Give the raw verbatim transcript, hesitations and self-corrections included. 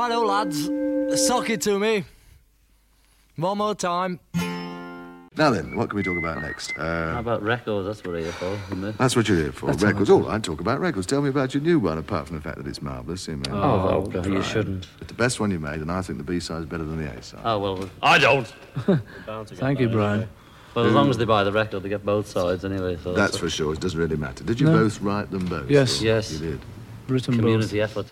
Righto, lads. Sock it to me. One more time. Now then, what can we talk about next? Uh, How about records? That's what we're here for, isn't it? That's what you're here for. That's records. All right, talk about records. Tell me about your new one, apart from the fact that it's marvellous. You know. Oh, oh you shouldn't. It's the best one you made, and I think the B-side's better than the A-side. Oh, well, I don't. Thank you, Brian. Well, as long as they buy the record, they get both sides anyway. So That's for sure. It doesn't really matter. Did you No. both write them both? Yes. Or Yes. You did. Written Community effort.